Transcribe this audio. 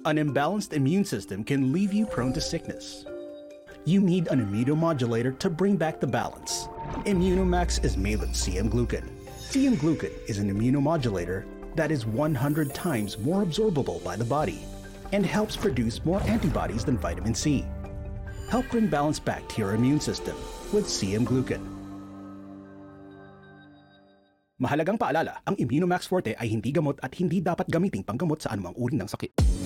An imbalanced immune system can leave you prone to sickness. You need an immunomodulator to bring back the balance. Immunomax is made with CM Glucan. CM Glucan is an immunomodulator that is 100 times more absorbable by the body and helps produce more antibodies than vitamin C. Help bring balance back to your immune system with CM Glucan. Mahalagang paalala, ang Immunomax Forte ay hindi gamot at hindi dapat gamiting panggamot sa anumang uri ng sakit.